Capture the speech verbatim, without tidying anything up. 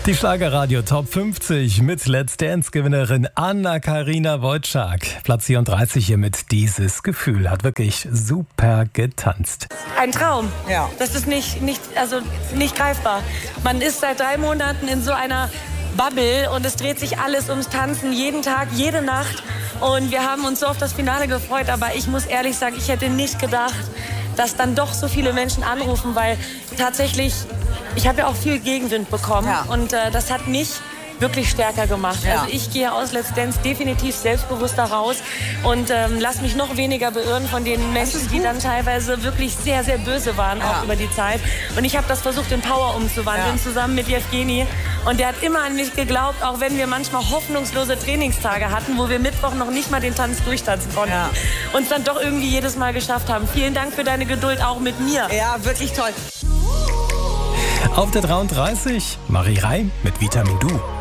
Die Schlagerradio Top fünfzig mit Let's Dance-Gewinnerin Anna-Karina Wojcik. Platz vierunddreißig hier mit Dieses Gefühl. Hat wirklich super getanzt. Ein Traum. Ja. Das ist nicht, nicht, also nicht greifbar. Man ist seit drei Monaten in so einer Bubble und es dreht sich alles ums Tanzen, jeden Tag, jede Nacht. Und wir haben uns so auf das Finale gefreut, aber ich muss ehrlich sagen, ich hätte nicht gedacht, dass dann doch so viele Menschen anrufen, weil tatsächlich, ich habe ja auch viel Gegenwind bekommen Ja. und äh, das hat mich wirklich stärker gemacht. Ja. Also ich gehe aus Let's Dance definitiv selbstbewusster raus und ähm, lass mich noch weniger beirren von den Menschen, die dann teilweise wirklich sehr, sehr böse waren, Ja. auch über die Zeit. Und ich habe das versucht, in Power umzuwandeln, Ja. zusammen mit Jevgeni. Und der hat immer an mich geglaubt, auch wenn wir manchmal hoffnungslose Trainingstage hatten, wo wir Mittwoch noch nicht mal den Tanz durchtanzen konnten. Ja. Und es dann doch irgendwie jedes Mal geschafft haben. Vielen Dank für deine Geduld auch mit mir. Ja, wirklich toll. Auf der dreiunddreißig Marie Reim mit Vitamin Du.